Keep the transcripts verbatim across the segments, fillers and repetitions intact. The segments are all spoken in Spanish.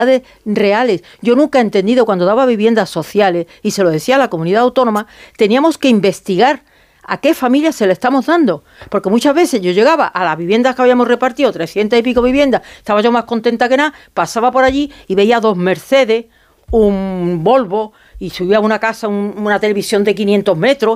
reales. Yo nunca he entendido, cuando daba viviendas sociales, y se lo decía a la comunidad autónoma, teníamos que investigar a qué familias se le estamos dando. Porque muchas veces yo llegaba a las viviendas que habíamos repartido, trescientas y pico viviendas, estaba yo más contenta que nada, pasaba por allí y veía dos Mercedes, un Volvo, y subía a una casa un, una televisión de quinientos metros.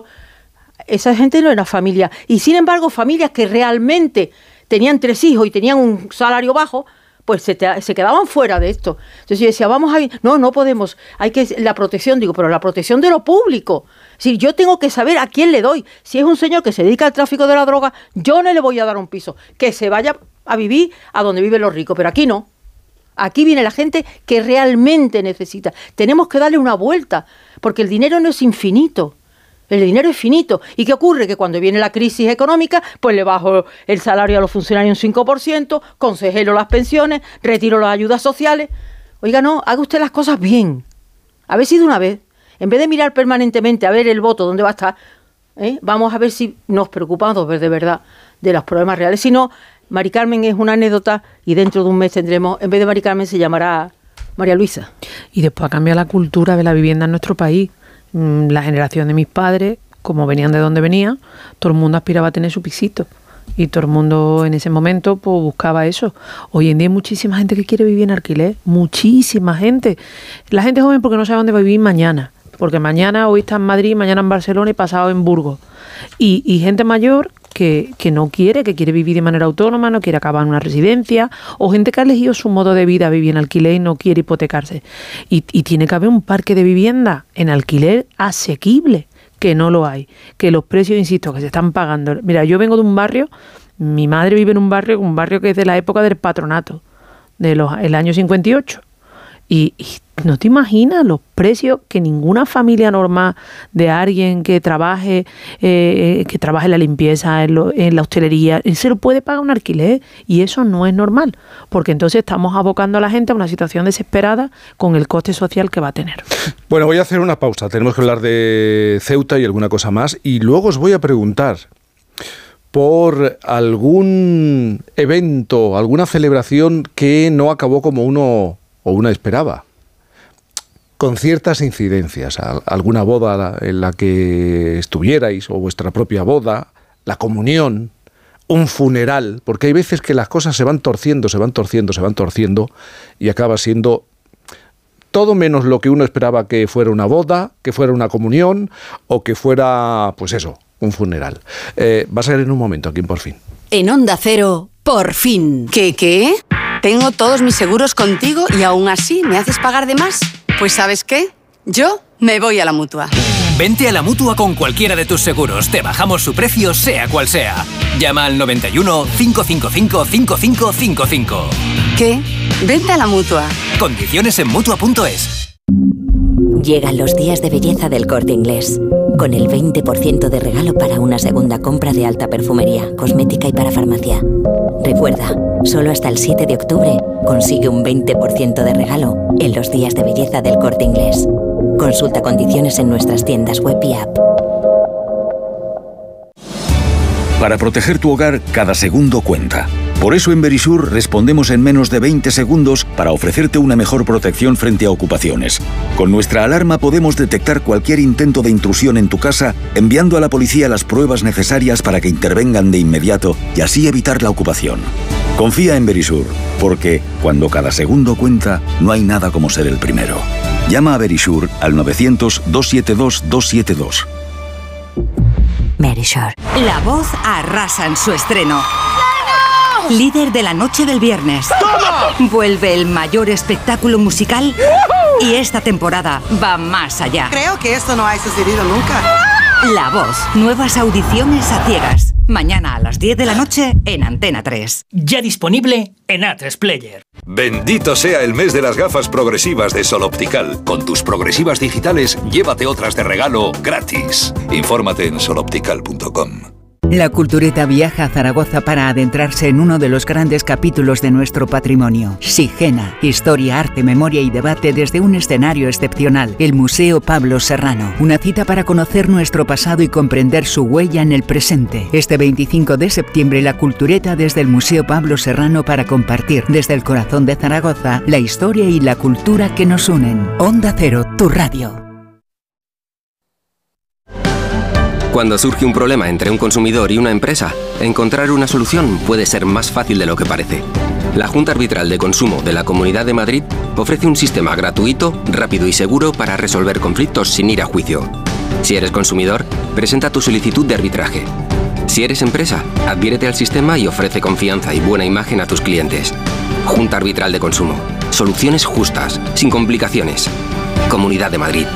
Esa gente no era familia. Y sin embargo, familias que realmente tenían tres hijos y tenían un salario bajo, pues se, te, se quedaban fuera de esto. Entonces yo decía, vamos a ir, no, no podemos, hay que, la protección, digo, pero la protección de lo público. Es decir, yo tengo que saber a quién le doy. Si es un señor que se dedica al tráfico de la droga, yo no le voy a dar un piso, que se vaya a vivir a donde viven los ricos, pero aquí no. Aquí viene la gente que realmente necesita. Tenemos que darle una vuelta, porque el dinero no es infinito. El dinero es finito. ¿Y qué ocurre? Que cuando viene la crisis económica, pues le bajo el salario a los funcionarios un cinco por ciento, consejero las pensiones, retiro las ayudas sociales. Oiga, no, haga usted las cosas bien. A ver si de una vez, en vez de mirar permanentemente a ver el voto dónde va a estar, ¿eh? Vamos a ver si nos preocupamos de verdad de los problemas reales. Si no, Mari Carmen es una anécdota y dentro de un mes tendremos, en vez de Mari Carmen se llamará María Luisa. Y después ha cambiado la cultura de la vivienda en nuestro país. La generación de mis padres, como venían de donde venían, todo el mundo aspiraba a tener su pisito. Y todo el mundo en ese momento pues buscaba eso. Hoy en día hay muchísima gente que quiere vivir en alquiler. Muchísima gente. La gente joven porque no sabe dónde va a vivir mañana. Porque mañana hoy está en Madrid, mañana en Barcelona y pasado en Burgos. Y, y gente mayor que, que no quiere, que quiere vivir de manera autónoma, no quiere acabar en una residencia, o gente que ha elegido su modo de vida, vivir en alquiler y no quiere hipotecarse. Y, y tiene que haber un parque de vivienda en alquiler asequible, que no lo hay. Que los precios, insisto, que se están pagando. Mira, yo vengo de un barrio, mi madre vive en un barrio, un barrio que es de la época del patronato, de los el año cincuenta y ocho. Y, y no te imaginas los precios que ninguna familia normal de alguien que trabaje eh, que trabaje en la limpieza, en, lo, en la hostelería, se lo puede pagar un alquiler, y eso no es normal, porque entonces estamos abocando a la gente a una situación desesperada con el coste social que va a tener. Bueno, voy a hacer una pausa, tenemos que hablar de Ceuta y alguna cosa más, y luego os voy a preguntar por algún evento, alguna celebración que no acabó como uno o una esperaba, con ciertas incidencias, alguna boda en la que estuvierais, o vuestra propia boda, la comunión, un funeral, porque hay veces que las cosas se van torciendo, se van torciendo, se van torciendo, y acaba siendo todo menos lo que uno esperaba que fuera una boda, que fuera una comunión, o que fuera, pues eso, un funeral. Eh, va a ser en un momento, aquí en Por Fin. En Onda Cero, Por Fin. ¿Qué, qué? Tengo todos mis seguros contigo y aún así me haces pagar de más. Pues ¿sabes qué? Yo me voy a la Mutua. Vente a la Mutua con cualquiera de tus seguros. Te bajamos su precio, sea cual sea. Llama al noventa y uno, cinco cinco cinco, cinco cinco cinco cinco. ¿Qué? Vente a la Mutua. Condiciones en Mutua punto es. Llegan los días de belleza del Corte Inglés, con el veinte por ciento de regalo para una segunda compra de alta perfumería, cosmética y para farmacia. Recuerda, solo hasta el siete de octubre consigue un veinte por ciento de regalo en los días de belleza del Corte Inglés. Consulta condiciones en nuestras tiendas web y app. Para proteger tu hogar, cada segundo cuenta. Por eso en Verisur respondemos en menos de veinte segundos para ofrecerte una mejor protección frente a ocupaciones. Con nuestra alarma podemos detectar cualquier intento de intrusión en tu casa, enviando a la policía las pruebas necesarias para que intervengan de inmediato y así evitar la ocupación. Confía en Verisur, porque cuando cada segundo cuenta, no hay nada como ser el primero. Llama a Verisur al novecientos, doscientos setenta y dos, doscientos setenta y dos. Verisur. La Voz arrasa en su estreno. Líder de la noche del viernes. ¡Toma! Vuelve el mayor espectáculo musical y esta temporada va más allá. Creo que esto no ha sucedido nunca. La Voz. Nuevas audiciones a ciegas. Mañana a las diez de la noche en Antena tres. Ya disponible en A tres Player. Bendito sea el mes de las gafas progresivas de Sol Optical. Con tus progresivas digitales, llévate otras de regalo gratis. Infórmate en sol optical punto com. La Cultureta viaja a Zaragoza para adentrarse en uno de los grandes capítulos de nuestro patrimonio. Sigena, historia, arte, memoria y debate desde un escenario excepcional, el Museo Pablo Serrano. Una cita para conocer nuestro pasado y comprender su huella en el presente. Este veinticinco de septiembre, la Cultureta desde el Museo Pablo Serrano para compartir desde el corazón de Zaragoza la historia y la cultura que nos unen. Onda Cero, tu radio. Cuando surge un problema entre un consumidor y una empresa, encontrar una solución puede ser más fácil de lo que parece. La Junta Arbitral de Consumo de la Comunidad de Madrid ofrece un sistema gratuito, rápido y seguro para resolver conflictos sin ir a juicio. Si eres consumidor, presenta tu solicitud de arbitraje. Si eres empresa, adhiérete al sistema y ofrece confianza y buena imagen a tus clientes. Junta Arbitral de Consumo. Soluciones justas, sin complicaciones. Comunidad de Madrid.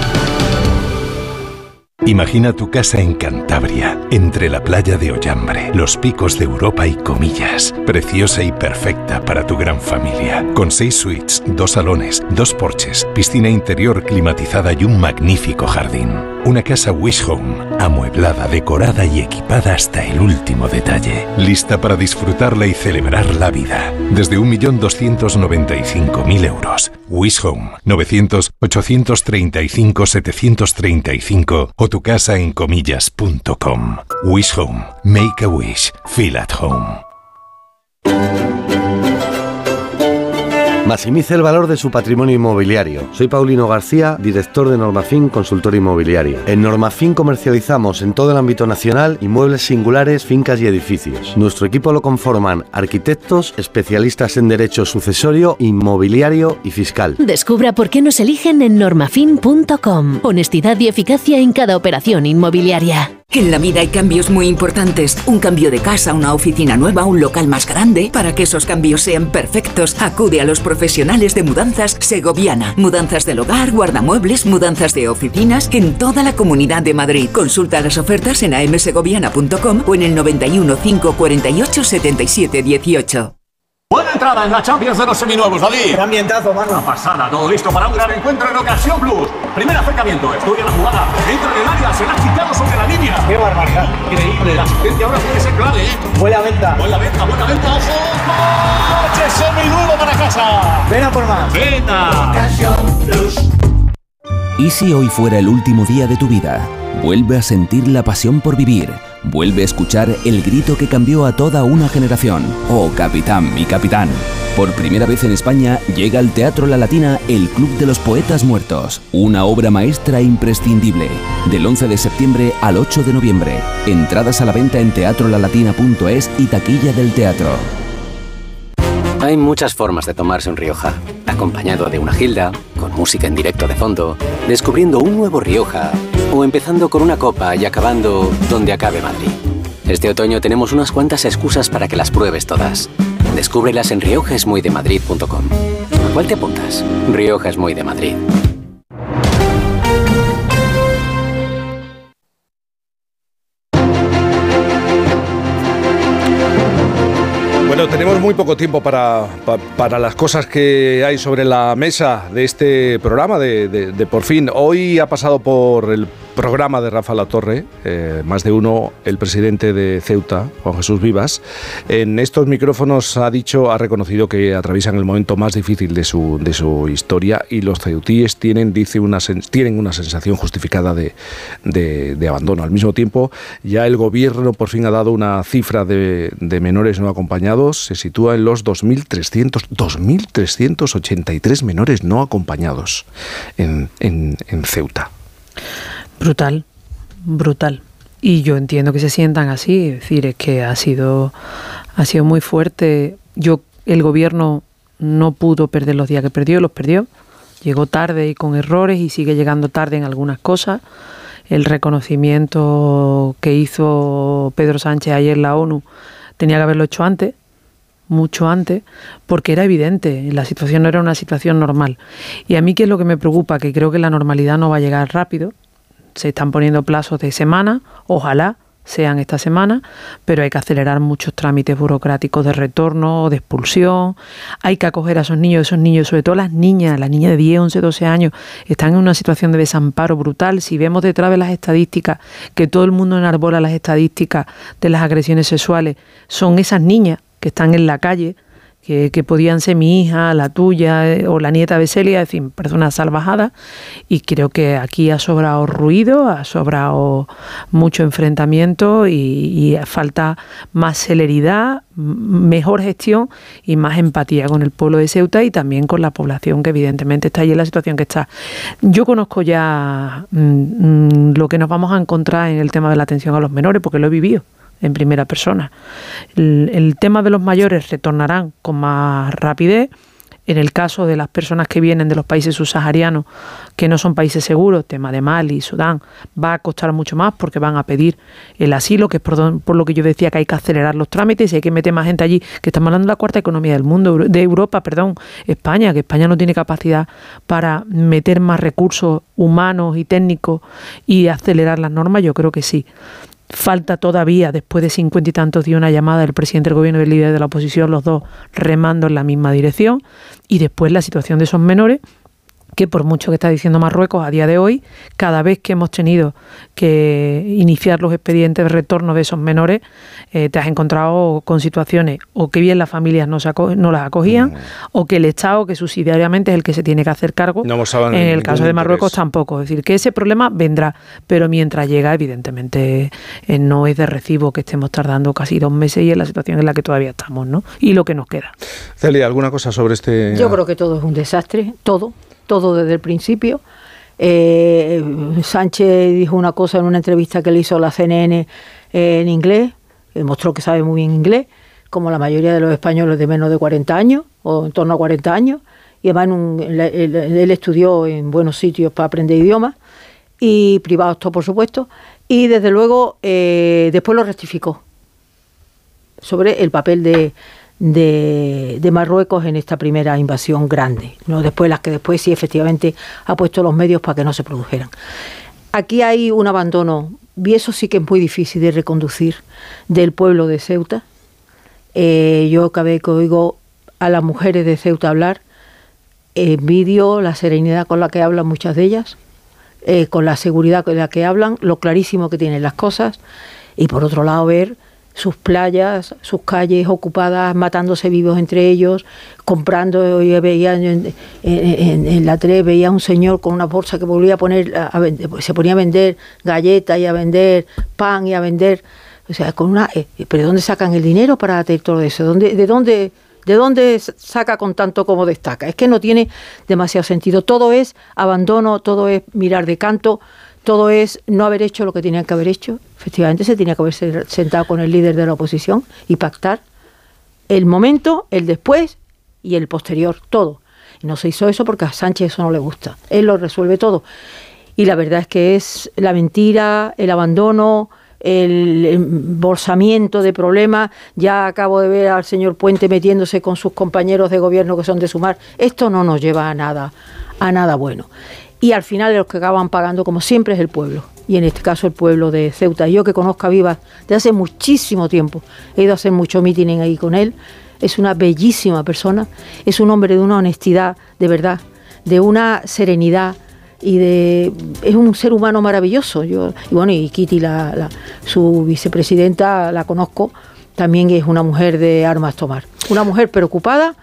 Imagina tu casa en Cantabria, entre la playa de Ollambre, los picos de Europa y Comillas. Preciosa y perfecta para tu gran familia. Con seis suites, dos salones, dos porches, piscina interior climatizada y un magnífico jardín. Una casa Wish Home, amueblada, decorada y equipada hasta el último detalle. Lista para disfrutarla y celebrar la vida. Desde un millón doscientos noventa y cinco mil euros. Wish Home, novecientos, ochocientos treinta y cinco, setecientos treinta y cinco o tu casa en comillas punto com. Wish Home. Make a wish. Feel at home. Maximice el valor de su patrimonio inmobiliario. Soy Paulino García, director de Normafin Consultora Inmobiliaria. En Normafin comercializamos en todo el ámbito nacional inmuebles singulares, fincas y edificios. Nuestro equipo lo conforman arquitectos, especialistas en derecho sucesorio, inmobiliario y fiscal. Descubra por qué nos eligen en normafin punto com. Honestidad y eficacia en cada operación inmobiliaria. En la vida hay cambios muy importantes. Un cambio de casa, una oficina nueva, un local más grande. Para que esos cambios sean perfectos, acude a los profesionales de Mudanzas Segoviana. Mudanzas del hogar, guardamuebles, mudanzas de oficinas en toda la Comunidad de Madrid. Consulta las ofertas en a m segoviana punto com o en el noventa y uno, cinco cuarenta y ocho, setenta y siete dieciocho. Buena entrada en la Champions de los seminuevos, David. Qué ambientazo, mano. Una pasada, todo listo para un gran encuentro en Ocasión Plus. Primer acercamiento, estudia la jugada, entra en el área, se la ha quitado sobre la línea. Qué barbaridad. Increíble, la asistencia ahora puede ser clave, ¿eh? Buena venta. Buena venta, buena venta, ojo. ¡Coche seminuevo para casa! Ven a por más. ¡Venta! Ocasión Plus. ¿Y si hoy fuera el último día de tu vida? Vuelve a sentir la pasión por vivir. Vuelve a escuchar el grito que cambió a toda una generación. Oh, capitán, mi capitán. Por primera vez en España llega al Teatro La Latina el Club de los Poetas Muertos. Una obra maestra imprescindible. Del once de septiembre al ocho de noviembre. Entradas a la venta en teatro la latina punto es y taquilla del teatro. Hay muchas formas de tomarse un Rioja. Acompañado de una gilda, con música en directo de fondo, descubriendo un nuevo Rioja, o empezando con una copa y acabando donde acabe Madrid. Este otoño tenemos unas cuantas excusas para que las pruebes todas. Descúbrelas en rioja es muy de madrid punto com. ¿A cuál te apuntas? Rioja es muy de Madrid. Bueno, tenemos muy poco tiempo para, para, para las cosas que hay sobre la mesa de este programa de, de, de Por Fin. Hoy ha pasado por el programa de Rafa Latorre, eh, más de uno, el presidente de Ceuta, Juan Jesús Vivas. En estos micrófonos ha dicho, ha reconocido que atraviesan el momento más difícil de su, de su historia y los ceutíes tienen, dice, una, tienen una sensación justificada de, de, de abandono. Al mismo tiempo, ya el gobierno por fin ha dado una cifra de, de menores no acompañados, se sitúa en los dos mil trescientos ochenta y tres menores no acompañados en, en, en Ceuta. Brutal, brutal. Y yo entiendo que se sientan así, es decir, es que ha sido, ha sido muy fuerte. Yo, el gobierno no pudo perder los días que perdió, los perdió. Llegó tarde y con errores y sigue llegando tarde en algunas cosas. El reconocimiento que hizo Pedro Sánchez ayer en la ONU tenía que haberlo hecho antes, mucho antes, porque era evidente, la situación no era una situación normal. Y a mí, ¿qué es lo que me preocupa? Que creo que la normalidad no va a llegar rápido. Se están poniendo plazos de semana, ojalá, sean esta semana, pero hay que acelerar muchos trámites burocráticos de retorno, de expulsión. Hay que acoger a esos niños, esos niños, sobre todo las niñas, las niñas de diez, once, doce años, están en una situación de desamparo brutal. Si vemos detrás de las estadísticas, que todo el mundo enarbola las estadísticas de las agresiones sexuales, son esas niñas que están en la calle, Que, que podían ser mi hija, la tuya eh, o la nieta de Celia, en fin, parece una salvajada, y creo que aquí ha sobrado ruido, ha sobrado mucho enfrentamiento y, y falta más celeridad, mejor gestión y más empatía con el pueblo de Ceuta y también con la población que evidentemente está allí en la situación que está. Yo conozco ya mmm, lo que nos vamos a encontrar en el tema de la atención a los menores, porque lo he vivido en primera persona. El, el tema de los mayores retornarán con más rapidez. En el caso de las personas que vienen de los países subsaharianos, que no son países seguros, tema de Mali, Sudán, va a costar mucho más porque van a pedir el asilo, que es por, por lo que yo decía que hay que acelerar los trámites y hay que meter más gente allí, que estamos hablando de la cuarta economía del mundo, de Europa, perdón, España, que España no tiene capacidad para meter más recursos humanos y técnicos y acelerar las normas. Yo creo que sí. Falta todavía, después de cincuenta y tantos días, una llamada del presidente del gobierno y del líder de la oposición, los dos remando en la misma dirección, y después la situación de esos menores, que por mucho que está diciendo Marruecos a día de hoy, cada vez que hemos tenido que iniciar los expedientes de retorno de esos menores, eh, te has encontrado con situaciones o que bien las familias no, se aco- no las acogían, mm. o que el Estado, que subsidiariamente es el que se tiene que hacer cargo, no en el caso de Marruecos interés. Tampoco. Es decir, que ese problema vendrá, pero mientras llega, evidentemente, eh, no es de recibo que estemos tardando casi dos meses y en la situación en la que todavía estamos, ¿no? Y lo que nos queda. Celia, ¿alguna cosa sobre este...? Yo creo que todo es un desastre, todo. todo desde el principio. Eh, Sánchez dijo una cosa en una entrevista que le hizo la C N N eh, en inglés, demostró que sabe muy bien inglés, como la mayoría de los españoles de menos de cuarenta años, o en torno a cuarenta años, y además en un, él, él, él estudió en buenos sitios para aprender idiomas, y privados todo por supuesto, y desde luego eh, después lo rectificó sobre el papel de De, de Marruecos en esta primera invasión grande, no después las que después sí efectivamente ha puesto los medios para que no se produjeran. Aquí hay un abandono, y eso sí que es muy difícil de reconducir, del pueblo de Ceuta. Eh, yo cada vez que oigo a las mujeres de Ceuta hablar, envidio la serenidad con la que hablan muchas de ellas, eh, con la seguridad con la que hablan, lo clarísimo que tienen las cosas, y por otro lado ver sus playas, sus calles ocupadas, matándose vivos entre ellos, comprando. Yo veía en, en, en, en la tele, veía a un señor con una bolsa que volvía a poner, a, a vender, se ponía a vender galletas y a vender pan y a vender, o sea, con una, eh, pero ¿de dónde sacan el dinero para hacer todo eso? ¿Dónde, de dónde, de dónde saca con tanto como destaca? Es que no tiene demasiado sentido. Todo es abandono, todo es mirar de canto. Todo es no haber hecho lo que tenían que haber hecho. Efectivamente, se tenía que haber sentado con el líder de la oposición y pactar el momento, el después y el posterior, todo. Y no se hizo eso porque a Sánchez eso no le gusta. Él lo resuelve todo. Y la verdad es que es la mentira, el abandono, el embolsamiento de problemas. Ya acabo de ver al señor Puente metiéndose con sus compañeros de gobierno que son de Sumar. Esto no nos lleva a nada, a nada bueno. Y al final los que acaban pagando, como siempre, es el pueblo. Y en este caso el pueblo de Ceuta. Yo que conozco a Vivas de hace muchísimo tiempo, he ido a hacer mucho meeting ahí con él. Es una bellísima persona. Es un hombre de una honestidad, de verdad, de una serenidad y de... Es un ser humano maravilloso. Yo, y bueno, y Kitty, la, la, su vicepresidenta, la conozco, también es una mujer de armas tomar. Una mujer preocupada,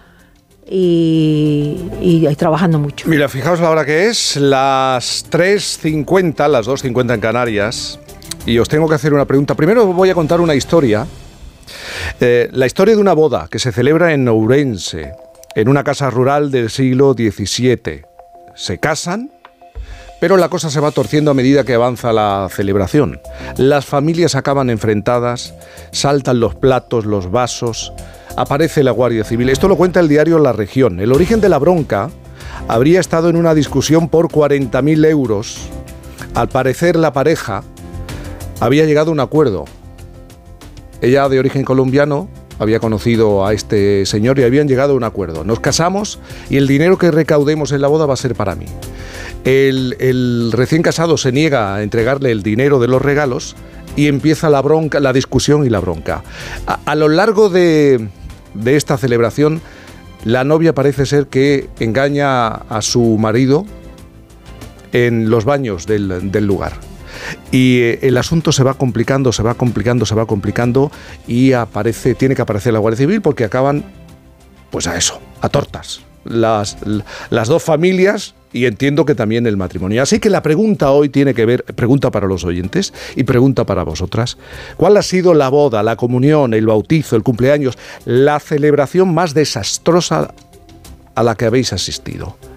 Y, y, y trabajando mucho. Mira, fijaos la hora que es, las tres cincuenta, las dos cincuenta en Canarias, y os tengo que hacer una pregunta. Primero os voy a contar una historia, eh, la historia de una boda que se celebra en Ourense, en una casa rural del siglo diecisiete. Se casan, pero la cosa se va torciendo a medida que avanza la celebración. Las familias acaban enfrentadas, saltan los platos, los vasos. Aparece la Guardia Civil. Esto lo cuenta el diario La Región. El origen de la bronca habría estado en una discusión por cuarenta mil euros. Al parecer, la pareja había llegado a un acuerdo. Ella, de origen colombiano, había conocido a este señor y habían llegado a un acuerdo. Nos casamos y el dinero que recaudemos en la boda va a ser para mí. El, el recién casado se niega a entregarle el dinero de los regalos y empieza la bronca, la discusión y la bronca. A, a lo largo de, de esta celebración, la novia parece ser que engaña a su marido en los baños del, del lugar. Y eh, el asunto se va complicando, se va complicando, se va complicando y aparece, tiene que aparecer la Guardia Civil porque acaban, pues a eso, a tortas. Las, las dos familias y entiendo que también el matrimonio. Así que la pregunta hoy tiene que ver, pregunta para los oyentes y pregunta para vosotras. ¿Cuál ha sido la boda, la comunión, el bautizo, el cumpleaños, la celebración más desastrosa a la que habéis asistido?